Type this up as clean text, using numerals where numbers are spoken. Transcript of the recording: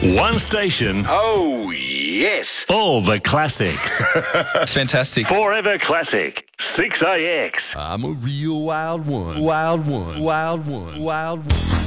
One station, Oh, yes. all the classics. It's fantastic. Forever Classic, 6AX. I'm a real wild one. Wild one. Wild one. Wild one.